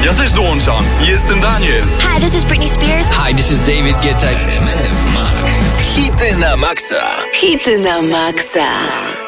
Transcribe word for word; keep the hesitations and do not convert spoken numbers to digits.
Ja też dołączam. Jestem Daniel. Hi, this is Britney Spears. Hi, this is David Guetta. Hity na maksa. Hity na maksa.